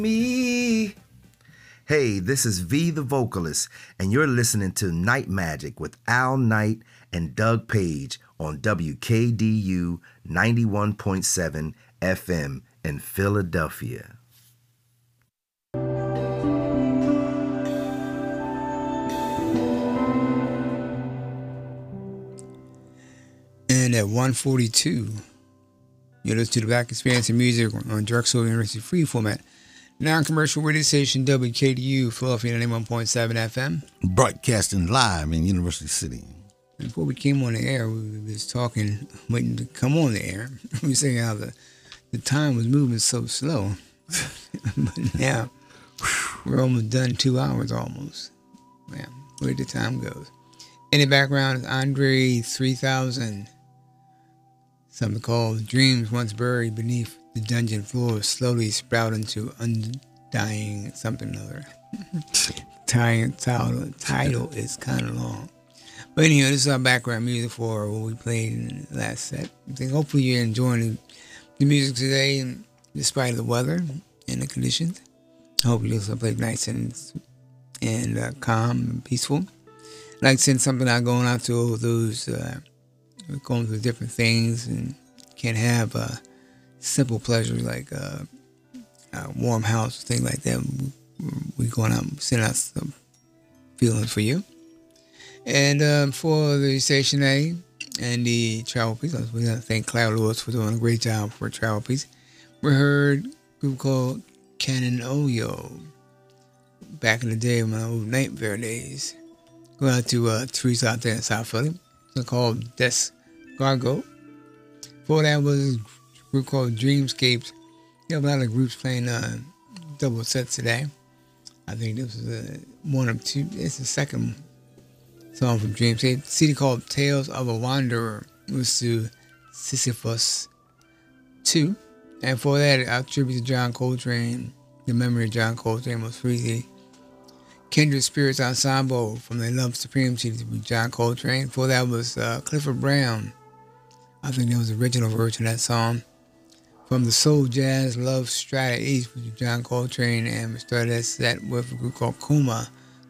Me. Hey, this is V the vocalist, and you're listening to Night Magic with Al Knight and Doug Page on WKDU 91.7 FM in Philadelphia. And at 1:42, you're listening to the Black Experience in Music on Drexel University Free Format. Non-commercial radio station WKDU, Philadelphia 91.7 FM. Broadcasting live in University City. Before we came on the air, we was talking, waiting to come on the air. We were saying how the time was moving so slow. But now, we're almost done, 2 hours almost. Man, where the time goes. In the background is Andre 3000. Something called Dreams Once Buried Beneath the Dungeon Floor Slowly Sprout into Undying something or other. Title is kind of long. But anyway, this is our background music for what we played in the last set. I think hopefully you're enjoying the music today despite the weather and the conditions. Hopefully you'll play nice and calm and peaceful. I'd like to send something out going out to all those going through different things and can't have simple pleasures like a warm house, things like that. We're going out and send out some feelings for you. And for the Station A and the Travel Piece, we got to thank Cloud Lewis for doing a great job for Travel Piece. We heard a group called Canon Oyo back in the day, my old Night Fair days. Go out to Teresa out there in South Philly. It's called Descargo. Before that was a group called Dreamscapes. You have a lot of groups playing double sets today. I think this is one of two. It's the second song from Dreamscapes. CD called Tales of a Wanderer. It was to Sisyphus 2. And for that, our tribute to John Coltrane, the memory of John Coltrane was Freezy. Kindred Spirits Ensemble from the Love Supreme CD with John Coltrane. Before that was Clifford Brown. I think that was the original version of that song. From the Soul Jazz Love Strata East with John Coltrane, and we started that set with a group called Coma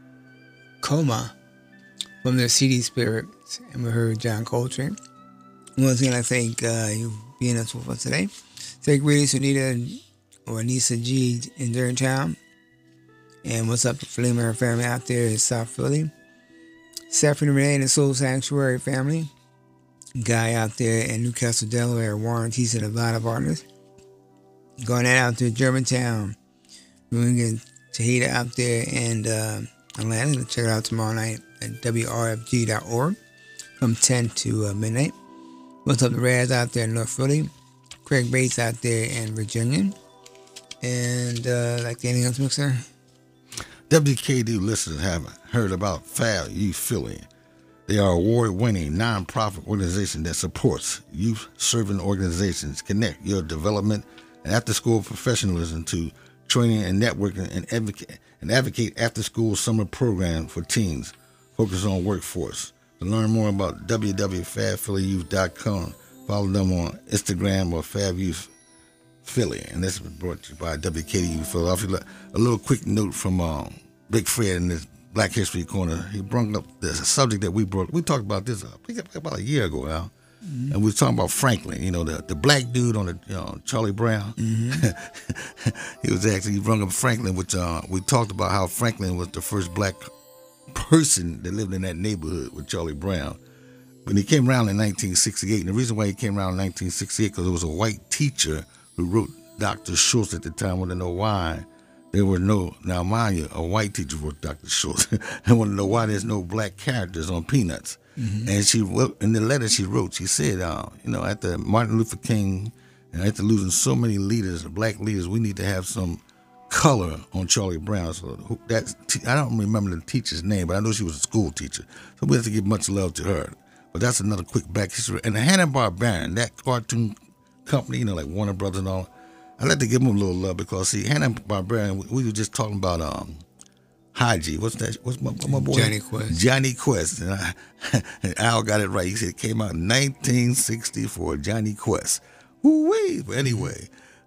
from their CD Spirits, and we heard John Coltrane. Once again, I thank you being us with us today. Take greetings to Nisa G in Durham. And what's up to Philly and her family out there in South Philly. Stephanie Renee and the Soul Sanctuary family. Guy out there in Newcastle, Delaware, Warranties and Nevada partners. Going out to Germantown. We're going to get Tahita out there and Atlanta. Check it out tomorrow night at WRFG.org from 10 to midnight. What's up to Raz out there in North Philly. Craig Bates out there in Virginia. And like anything else, Mixer? WKD listeners have heard about Fab Youth Philly. They are an award-winning non-profit organization that supports youth-serving organizations, connect your development and after-school professionalism to training and networking and advocate after-school summer programs for teens. Focus on workforce. To learn more about www.fabphillyyouth.com, follow them on Instagram or Fab Youth Philly. And this is brought to you by WKDU Philadelphia. A little quick note from Big Fred in this Black History Corner. He brought up the subject that we brought. We talked about this about a year ago now. Mm-hmm. And we were talking about Franklin, the black dude on the Charlie Brown. Mm-hmm. He brought up Franklin, which we talked about how Franklin was the first black person that lived in that neighborhood with Charlie Brown. When he came around in 1968, and the reason why he came around in 1968 because there was a white teacher who wrote Dr. Schultz at the time. I want to know why there were no, now mind you, a white teacher wrote Dr. Schultz. I want to know why there's no black characters on Peanuts. Mm-hmm. And she wrote, in the letter she wrote, she said, after Martin Luther King, and after losing so many leaders, black leaders, we need to have some color on Charlie Brown. So I don't remember the teacher's name, but I know she was a school teacher. So we have to give much love to her. But that's another quick back history. And the Hanna-Barbera, that cartoon company, like Warner Brothers and all, I like to give them a little love because, see, Hanna-Barbera, we were just talking about Haji. What's that? What's my boy? Johnny Quest. Johnny Quest. And Al got it right. He said it came out in 1964, Johnny Quest. Woo-wee. But anyway,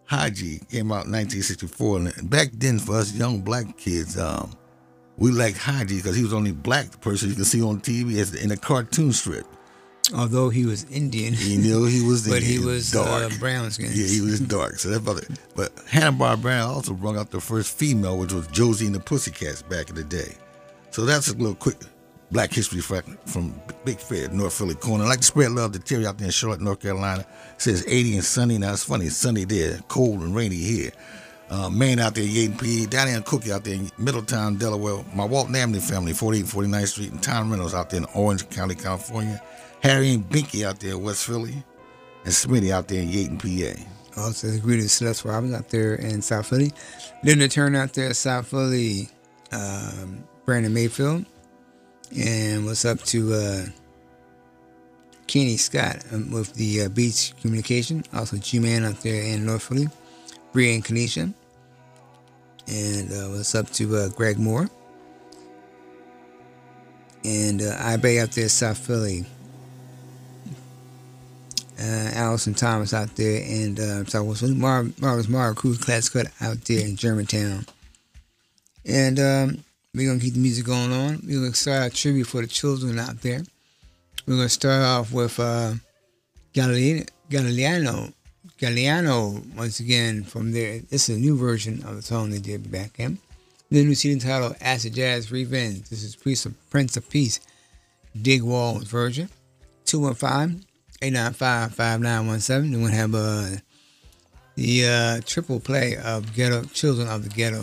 Haji came out in 1964, and back then for us young black kids, we liked Haji because he was the only black person you could see on TV in a cartoon strip. Although he was Indian. You know he was but Indian. he was dark. brown skin. Yeah, he was dark. So that's about it. But Hanna-Barbera also brought out the first female, which was Josie and the Pussycats back in the day. So that's a little quick black history fact from Big Fred, North Philly corner. I like to spread love to Terry out there in Charlotte, North Carolina. It says 80 and sunny. Now it's funny, it's sunny there, cold and rainy here. Maine out there, Yaden PE, Danny and Cookie out there in Middletown, Delaware. My Walt Namney family, 48 and 49th Street, and Tom Reynolds out there in Orange County, California. Harry and Binky out there in West Philly, and Smitty out there in Yaden, PA. Also, greeted Celeste Robbins out there in South Philly. Linda Turner out there in South Philly. Brandon Mayfield. And what's up to Kenny Scott with the Beach Communication. Also, G-Man out there in North Philly. Bria and Kanisha. And what's up to Greg Moore. And iBay out there in South Philly. Allison Thomas out there in Southwest Philly. Marvelous Mara Cruz Class Cut out there in Germantown. And we're going to keep the music going on. We're going to start a tribute for the children out there. We're going to start off with Galliano, once again, from there. This is a new version of the song they did back then. The new CD entitled Acid Jazz Revenge. This is Prince of Peace, Dig Wall's version. 215-895-5917. Then we're going to have the triple play of Children of the Ghetto.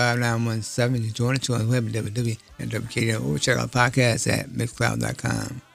215-895-5917. You join us on the web at www.wkdo or check out podcasts at mixcloud.com.